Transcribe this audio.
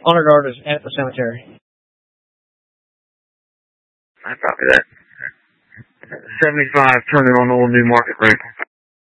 Honor Guard is at the cemetery. I copy that. 75, turning on Old New Market Road.